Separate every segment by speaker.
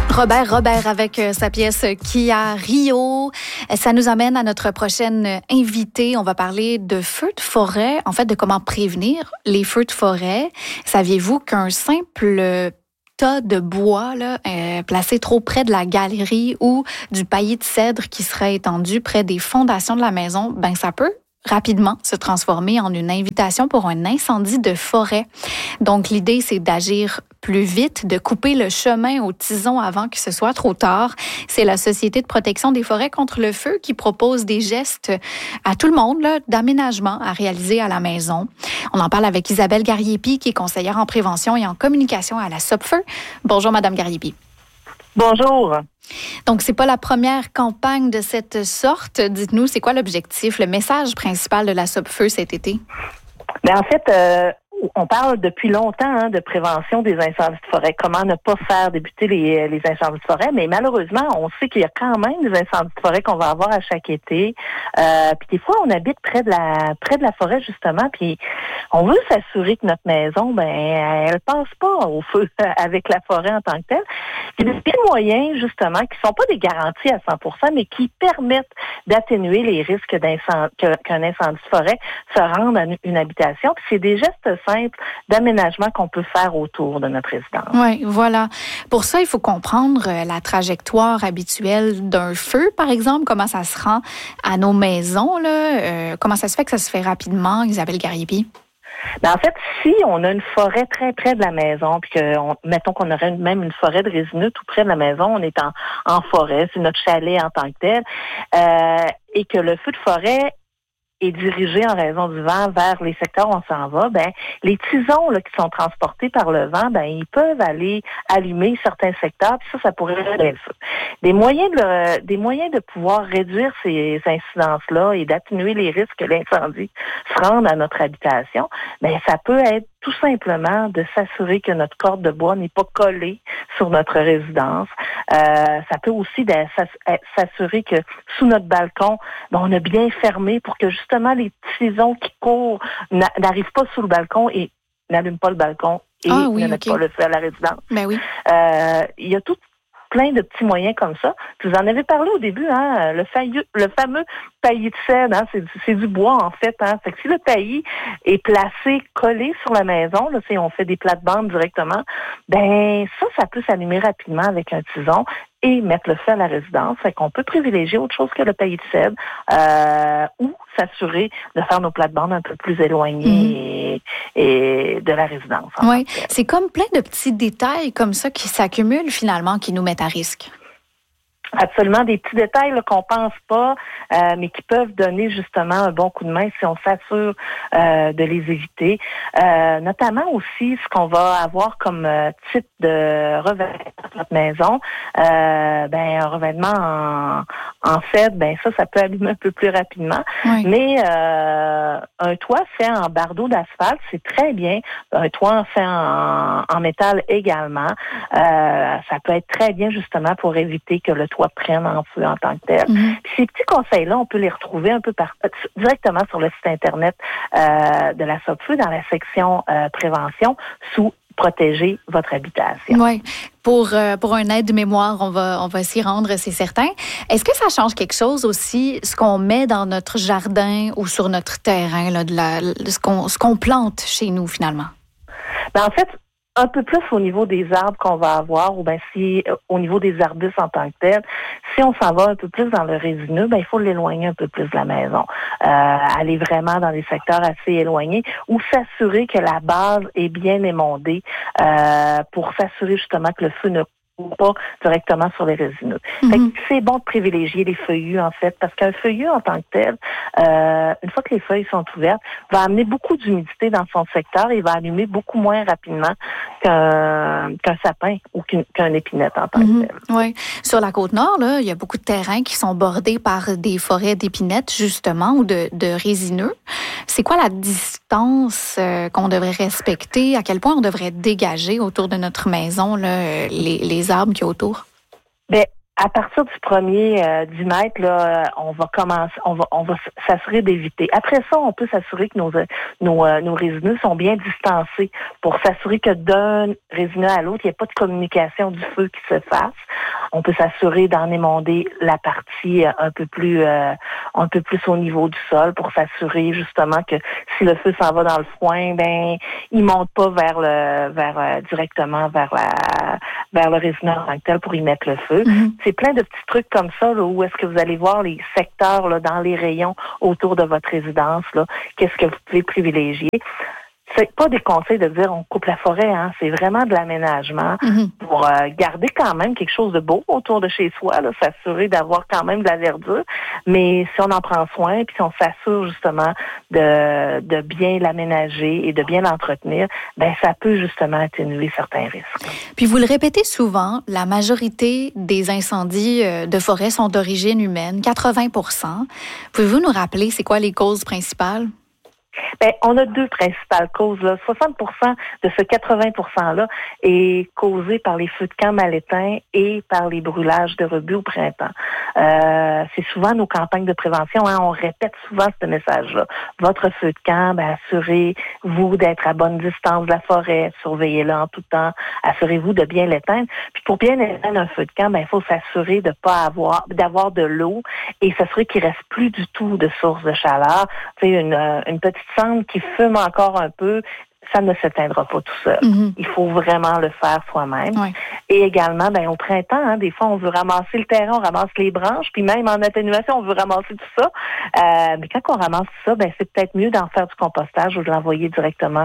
Speaker 1: Robert avec sa pièce Kia Rio. Ça nous amène à notre prochaine invitée. On va parler de feux de forêt, en fait, de comment prévenir les feux de forêt. Saviez-vous qu'un simple tas de bois là, placé trop près de la galerie ou du paillis de cèdre qui serait étendu près des fondations de la maison, ben ça peut rapidement se transformer en une invitation pour un incendie de forêt. Donc, l'idée, c'est d'agir plus vite, de couper le chemin au tison avant que ce soit trop tard. C'est la Société de protection des forêts contre le feu qui propose des gestes à tout le monde là, d'aménagement à réaliser à la maison. On en parle avec Isabelle Gariepi, qui est conseillère en prévention et en communication à la SOPFEU. Bonjour, Madame Gariepi.
Speaker 2: Bonjour.
Speaker 1: Donc, c'est pas la première campagne de cette sorte. Dites-nous, c'est quoi l'objectif, le message principal de la SOPFEU cet été?
Speaker 2: Bien, en fait, on parle depuis longtemps de prévention des incendies de forêt, comment ne pas faire débuter les incendies de forêt, mais malheureusement, on sait qu'il y a quand même des incendies de forêt qu'on va avoir à chaque été. Puis des fois, on habite près de la forêt, justement, puis on veut s'assurer que notre maison, elle passe pas au feu avec la forêt en tant que telle. Il y a des moyens, justement, qui sont pas des garanties à 100%, mais qui permettent d'atténuer les risques qu'un incendie de forêt se rende à une habitation. Puis c'est des gestes simples d'aménagement qu'on peut faire autour de notre résidence.
Speaker 1: Oui, voilà. Pour ça, il faut comprendre la trajectoire habituelle d'un feu, par exemple, comment ça se rend à nos maisons, là. Comment ça se fait que ça se fait rapidement, Isabelle Gariepi?
Speaker 2: En fait, si on a une forêt très près de la maison, puis mettons qu'on aurait même une forêt de résineux tout près de la maison, on est en forêt, c'est notre chalet en tant que tel, et que le feu de forêt est dirigé en raison du vent vers les secteurs où on s'en va, les tisons là, qui sont transportés par le vent, ils peuvent aller allumer certains secteurs, puis ça pourrait être le feu. Des moyens de pouvoir réduire ces incidences-là et d'atténuer les risques que l'incendie se rende à notre habitation, ça peut être tout simplement de s'assurer que notre corde de bois n'est pas collée sur notre résidence. Ça peut aussi s'assurer que sous notre balcon, on a bien fermé pour que justement les tisons qui courent n'arrivent pas sous le balcon et n'allument pas le balcon et ne mettent pas le feu à la résidence.
Speaker 1: Ben oui.
Speaker 2: Il y a plein de petits moyens comme ça. Vous en avez parlé au début, le fameux paillis de cèdre, c'est du bois en fait. Fait que si le paillis est placé, collé sur la maison, là, si on fait des plates-bandes directement, ça peut s'allumer rapidement avec un tison et mettre le feu à la résidence. Fait qu'on peut privilégier autre chose que le paillis de cèdre ou s'assurer de faire nos plates-bandes un peu plus éloignées et de la résidence.
Speaker 1: Oui, c'est comme plein de petits détails comme ça qui s'accumulent finalement, qui nous mettent à risque.
Speaker 2: Absolument, des petits détails là, qu'on pense pas, mais qui peuvent donner justement un bon coup de main si on s'assure de les éviter. Notamment aussi ce qu'on va avoir comme type de revêtement de notre maison. Un revêtement en cèdre, ça peut allumer un peu plus rapidement. Oui. Mais un toit fait en bardeau d'asphalte, c'est très bien. Un toit fait en métal également. Ça peut être très bien justement pour éviter que le toit prenne en feu en tant que tel. Puis ces petits conseils-là, on peut les retrouver un peu directement sur le site Internet de la SOPFEU dans la section prévention sous protéger votre habitation.
Speaker 1: Oui. Pour un aide-mémoire, on va s'y rendre, c'est certain. Est-ce que ça change quelque chose aussi, ce qu'on met dans notre jardin ou sur notre terrain, là, ce qu'on plante chez nous, finalement?
Speaker 2: En fait, un peu plus au niveau des arbres qu'on va avoir, ou si au niveau des arbustes en tant que tel, si on s'en va un peu plus dans le résineux, il faut l'éloigner un peu plus de la maison. Aller vraiment dans des secteurs assez éloignés ou s'assurer que la base est bien émondée pour s'assurer justement que le feu ne pas directement sur les résineux. Fait que c'est bon de privilégier les feuillus, en fait, parce qu'un feuillu en tant que tel, une fois que les feuilles sont ouvertes, va amener beaucoup d'humidité dans son secteur et va allumer beaucoup moins rapidement qu'un sapin ou qu'un épinette en tant que tel.
Speaker 1: Oui. Sur la Côte-Nord, là, il y a beaucoup de terrains qui sont bordés par des forêts d'épinettes, justement, ou de résineux. C'est quoi la distance qu'on devrait respecter? À quel point on devrait dégager autour de notre maison là, les arbres qui y a autour?
Speaker 2: À partir du 1er du mètre, là, on va s'assurer d'éviter. Après ça, on peut s'assurer que nos résineux sont bien distancés pour s'assurer que d'un résineux à l'autre, il n'y a pas de communication du feu qui se fasse. On peut s'assurer d'en émonder la partie un peu plus au niveau du sol pour s'assurer justement que si le feu s'en va dans le foin, ben il monte pas directement vers le résineux en tant que tel pour y mettre le feu. Mm-hmm. C'est plein de petits trucs comme ça là, où est-ce que vous allez voir les secteurs là, dans les rayons autour de votre résidence là, qu'est-ce que vous pouvez privilégier. C'est pas des conseils de dire on coupe la forêt, hein. C'est vraiment de l'aménagement pour garder quand même quelque chose de beau autour de chez soi, là, s'assurer d'avoir quand même de la verdure. Mais si on en prend soin, puis si on s'assure justement de bien l'aménager et de bien l'entretenir, ben ça peut justement atténuer certains risques.
Speaker 1: Puis vous le répétez souvent, la majorité des incendies de forêt sont d'origine humaine, 80%. Pouvez-vous nous rappeler c'est quoi les causes principales?
Speaker 2: Ben, on a deux principales causes. Là. 60% de ce 80%-là est causé par les feux de camp mal éteints et par les brûlages de rebuts au printemps. C'est souvent nos campagnes de prévention. Hein, on répète souvent ce message-là. Votre feu de camp, ben, assurez-vous d'être à bonne distance de la forêt, surveillez-le en tout temps, assurez-vous de bien l'éteindre. Puis pour bien éteindre un feu de camp, ben, il faut s'assurer d'avoir de l'eau et s'assurer qu'il reste plus du tout de source de chaleur. Tu sais, une petite cendre qui fume encore un peu, ça ne s'éteindra pas tout seul. Mm-hmm. Il faut vraiment le faire soi-même. Oui. Et également, ben, au printemps, hein, des fois, on veut ramasser le terrain, on ramasse les branches, puis même en atténuation, on veut ramasser tout ça. Mais quand on ramasse tout ça, ben, c'est peut-être mieux d'en faire du compostage ou de l'envoyer directement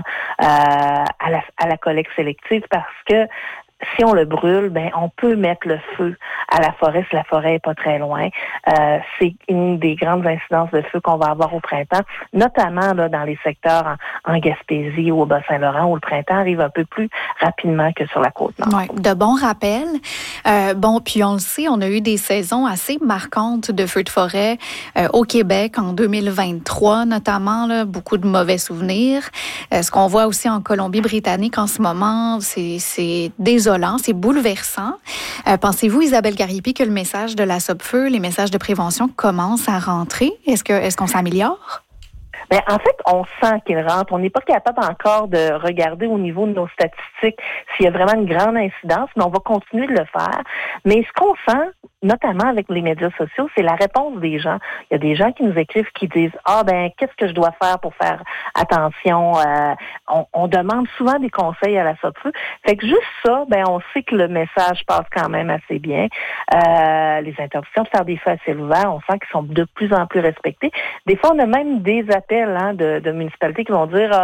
Speaker 2: à la collecte sélective parce que si on le brûle, ben on peut mettre le feu à la forêt si la forêt est pas très loin. C'est une des grandes incidences de feu qu'on va avoir au printemps, notamment là dans les secteurs en Gaspésie ou au Bas-Saint-Laurent où le printemps arrive un peu plus rapidement que sur la Côte-Nord.
Speaker 1: Oui, de bons rappels. Puis on le sait, on a eu des saisons assez marquantes de feux de forêt au Québec en 2023, notamment là, beaucoup de mauvais souvenirs. Ce qu'on voit aussi en Colombie-Britannique en ce moment, c'est désolant, c'est bouleversant. Pensez-vous, Isabelle Gariépy, que le message de la SOPFEU, les messages de prévention commencent à rentrer? Est-ce qu'on s'améliore?
Speaker 2: Ben, en fait, on sent qu'il rentre. On n'est pas capable encore de regarder au niveau de nos statistiques s'il y a vraiment une grande incidence, mais on va continuer de le faire. Mais ce qu'on sent, notamment avec les médias sociaux, c'est la réponse des gens. Il y a des gens qui nous écrivent, qui disent « Ah, ben, qu'est-ce que je dois faire pour faire attention? » On demande souvent des conseils à la SOPFEU. Fait que juste ça, ben, on sait que le message passe quand même assez bien. Les interdictions de faire des feux à ciel ouvert, on sent qu'ils sont de plus en plus respectés. Des fois, on a même des appels de municipalités qui vont dire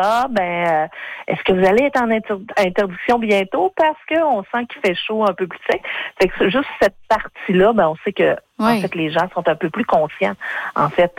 Speaker 2: est-ce que vous allez être en interdiction bientôt parce qu'on sent qu'il fait chaud un peu plus sec. Fait que juste cette partie-là, ben on sait que en fait les gens sont un peu plus conscients en fait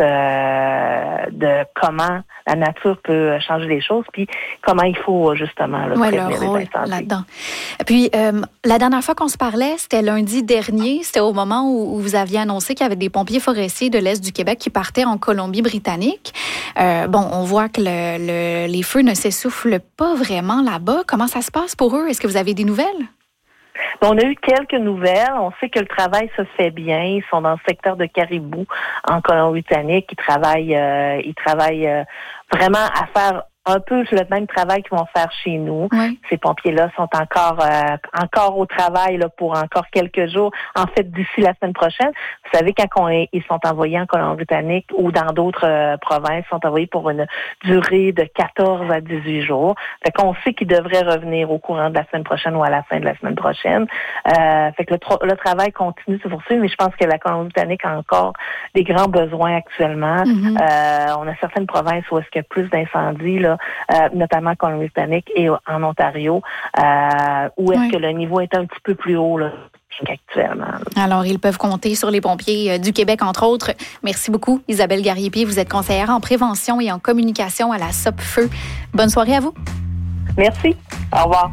Speaker 2: de comment la nature peut changer les choses puis comment il faut justement prévenir
Speaker 1: leur rôle
Speaker 2: les incendies.
Speaker 1: Là-dedans. Puis la dernière fois qu'on se parlait, c'était lundi dernier, c'était au moment où vous aviez annoncé qu'il y avait des pompiers forestiers de l'Est du Québec qui partaient en Colombie-Britannique. On voit que les feux ne s'essoufflent pas vraiment là-bas. Comment ça se passe pour eux? Est-ce que vous avez des nouvelles?
Speaker 2: On a eu quelques nouvelles. On sait que le travail se fait bien. Ils sont dans le secteur de Caribou, en Colombie-Britannique. Ils travaillent vraiment à faire un peu le même travail qu'ils vont faire chez nous. Oui. Ces pompiers-là sont encore au travail là, pour encore quelques jours. En fait, d'ici la semaine prochaine. Vous savez, quand ils sont envoyés en Colombie-Britannique ou dans d'autres provinces, ils sont envoyés pour une durée de 14 à 18 jours. Fait qu'on sait qu'ils devraient revenir au courant de la semaine prochaine ou à la fin de la semaine prochaine. Fait que le travail continue de se poursuivre, mais je pense que la Colombie-Britannique a encore des grands besoins actuellement. Mm-hmm. On a certaines provinces où est-ce qu'il y a plus d'incendies, là, notamment en Colombie-Britannique et en Ontario, où est-ce que le niveau est un petit peu plus haut là, qu'actuellement.
Speaker 1: Alors, ils peuvent compter sur les pompiers du Québec, entre autres. Merci beaucoup, Isabelle Gariépy. Vous êtes conseillère en prévention et en communication à la SOPFEU. Bonne soirée à vous.
Speaker 2: Merci. Au revoir.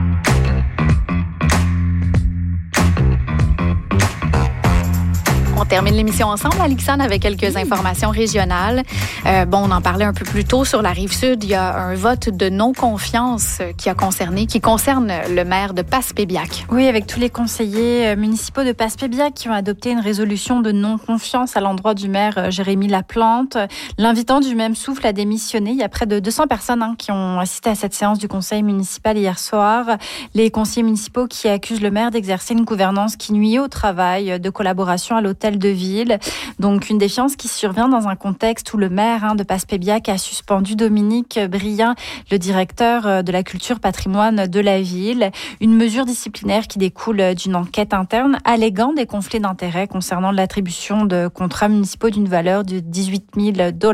Speaker 1: On termine termine l'émission ensemble, Alexandre, avec quelques informations régionales. On en parlait un peu plus tôt sur la Rive-Sud. Il y a un vote de non-confiance qui concerne le maire de Passepébiac.
Speaker 3: Oui, avec tous les conseillers municipaux de Passepébiac qui ont adopté une résolution de non-confiance à l'endroit du maire Jérémy Laplante. L'invitant du même souffle a démissionné. Il y a près de 200 personnes qui ont assisté à cette séance du conseil municipal hier soir. Les conseillers municipaux qui accusent le maire d'exercer une gouvernance qui nuit au travail, de collaboration à l'hôtel de ville. Donc une défiance qui survient dans un contexte où le maire de Passepébiac a suspendu Dominique Briand, le directeur de la culture patrimoine de la ville. Une mesure disciplinaire qui découle d'une enquête interne alléguant des conflits d'intérêts concernant l'attribution de contrats municipaux d'une valeur de $18 000.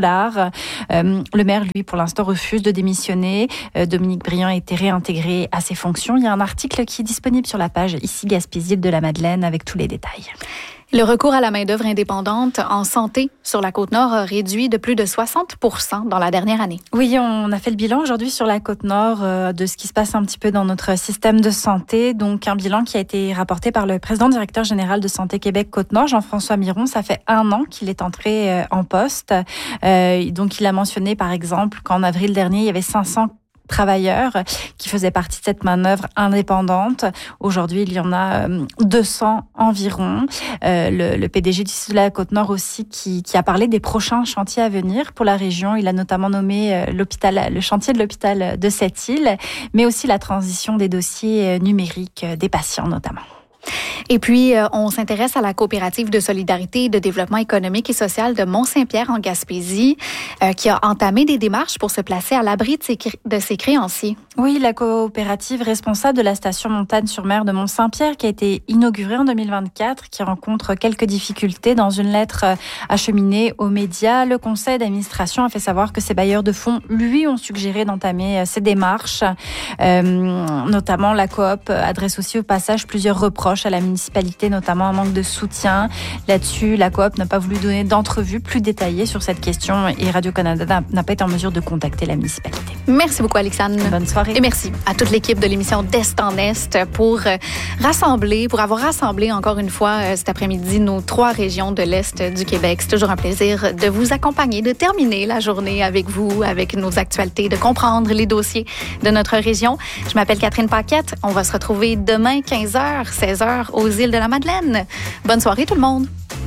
Speaker 3: Le maire, lui, pour l'instant, refuse de démissionner. Dominique Briand a été réintégré à ses fonctions. Il y a un article qui est disponible sur la page ici Gaspésie-Îles-de-la-Madeleine avec tous les détails.
Speaker 1: Le recours à la main-d'œuvre indépendante en santé sur la Côte-Nord a réduit de plus de 60% dans la dernière année.
Speaker 3: Oui, on a fait le bilan aujourd'hui sur la Côte-Nord de ce qui se passe un petit peu dans notre système de santé. Donc, un bilan qui a été rapporté par le président directeur général de Santé Québec Côte-Nord, Jean-François Miron. Ça fait 1 an qu'il est entré en poste. Donc, il a mentionné, par exemple, qu'en avril dernier, il y avait 500 travailleurs qui faisaient partie de cette manœuvre indépendante. Aujourd'hui, il y en a 200 environ. Le PDG du sud de la Côte-Nord aussi qui a parlé des prochains chantiers à venir pour la région. Il a notamment nommé le chantier de l'hôpital de Sept-Îles, mais aussi la transition des dossiers numériques des patients notamment.
Speaker 1: Et puis, on s'intéresse à la coopérative de solidarité et de développement économique et social de Mont-Saint-Pierre en Gaspésie, qui a entamé des démarches pour se placer à l'abri de ses créanciers.
Speaker 3: Oui, la coopérative responsable de la station Montagne-sur-Mer de Mont-Saint-Pierre, qui a été inaugurée en 2024, qui rencontre quelques difficultés. Dans une lettre acheminée aux médias, le conseil d'administration a fait savoir que ses bailleurs de fonds lui ont suggéré d'entamer ces démarches. Notamment, la coop adresse aussi au passage plusieurs reproches à la municipalité, notamment un manque de soutien. Là-dessus, la coop n'a pas voulu donner d'entrevue plus détaillée sur cette question et Radio-Canada n'a pas été en mesure de contacter la municipalité.
Speaker 1: Merci beaucoup, Alexandre.
Speaker 3: Bonne soirée.
Speaker 1: Et merci à toute l'équipe de l'émission d'Est en Est pour avoir rassemblé encore une fois cet après-midi nos 3 régions de l'Est du Québec. C'est toujours un plaisir de vous accompagner, de terminer la journée avec vous, avec nos actualités, de comprendre les dossiers de notre région. Je m'appelle Catherine Paquette. On va se retrouver demain 15h, 16h aux Îles-de-la-Madeleine. Bonne soirée tout le monde.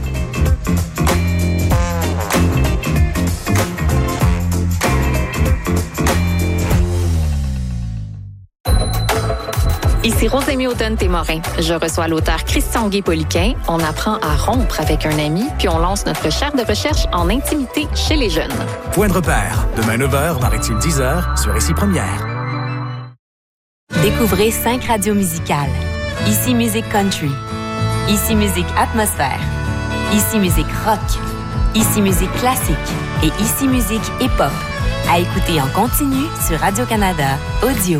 Speaker 4: Ici Rosémie Automne-Témorin. Je reçois l'auteur Christian Guay-Poliquin. On apprend à rompre avec un ami, puis on lance notre chaire de recherche en intimité chez les jeunes.
Speaker 5: Point de repère. Demain 9h, Maritime 10h, sur Ici Première.
Speaker 6: Découvrez 5 radios musicales. Ici Musique Country. Ici Musique Atmosphère. Ici Musique Rock. Ici Musique Classique. Et Ici Musique Hip-Hop. À écouter en continu sur Radio-Canada Audio.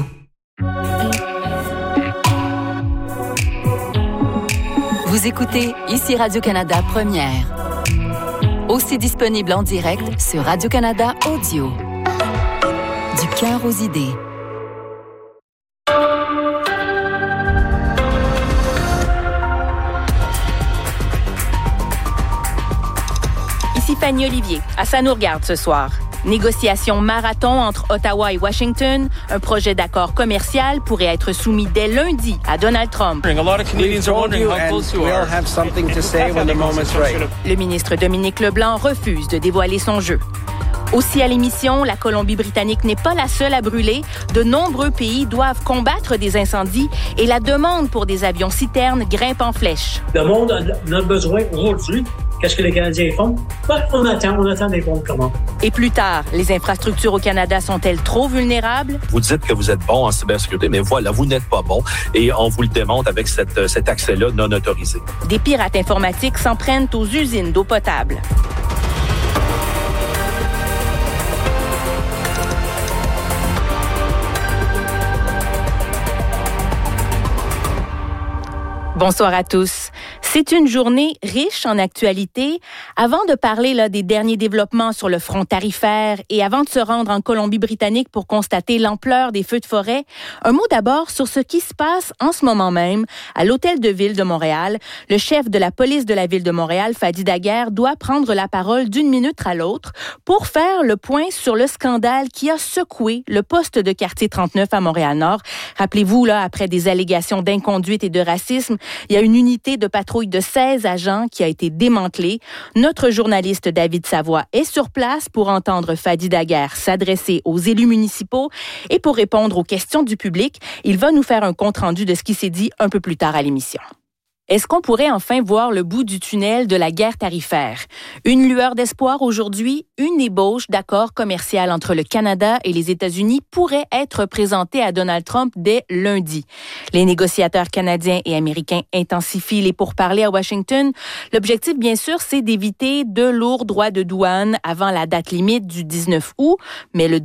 Speaker 6: Vous écoutez Ici Radio-Canada Première. Aussi disponible en direct sur Radio-Canada Audio. Du cœur aux idées.
Speaker 7: Ici Fanny Olivier. À ça nous regarde ce soir. Négociation marathon entre Ottawa et Washington. Un projet d'accord commercial pourrait être soumis dès lundi à Donald Trump. Le ministre Dominique Leblanc refuse de dévoiler son jeu. Aussi à l'émission, la Colombie-Britannique n'est pas la seule à brûler. De nombreux pays doivent combattre des incendies et la demande pour des avions citernes grimpe en flèche.
Speaker 8: Le monde en a besoin aujourd'hui. Qu'est-ce que les Canadiens font? On attend des bons commandes.
Speaker 7: Et plus tard, les infrastructures au Canada sont-elles trop vulnérables?
Speaker 9: Vous dites que vous êtes bon en cybersécurité, mais voilà, vous n'êtes pas bon. Et on vous le démontre avec cet accès-là non autorisé.
Speaker 7: Des pirates informatiques s'en prennent aux usines d'eau potable. Bonsoir à tous. C'est une journée riche en actualité. Avant de parler des derniers développements sur le front tarifaire et avant de se rendre en Colombie-Britannique pour constater l'ampleur des feux de forêt, un mot d'abord sur ce qui se passe en ce moment même à l'Hôtel de Ville de Montréal. Le chef de la police de la Ville de Montréal, Fadi Daguerre, doit prendre la parole d'une minute à l'autre pour faire le point sur le scandale qui a secoué le poste de quartier 39 à Montréal-Nord. Rappelez-vous, après des allégations d'inconduite et de racisme, il y a une unité de patrouille de 16 agents qui a été démantelée. Notre journaliste David Savoie est sur place pour entendre Fadi Daguerre s'adresser aux élus municipaux et pour répondre aux questions du public. Il va nous faire un compte-rendu de ce qui s'est dit un peu plus tard à l'émission. Est-ce qu'on pourrait enfin voir le bout du tunnel de la guerre tarifaire? Une lueur d'espoir aujourd'hui, une ébauche d'accord commercial entre le Canada et les États-Unis pourrait être présentée à Donald Trump dès lundi. Les négociateurs canadiens et américains intensifient les pourparlers à Washington. L'objectif, bien sûr, c'est d'éviter de lourds droits de douane avant la date limite du 19 août, mais le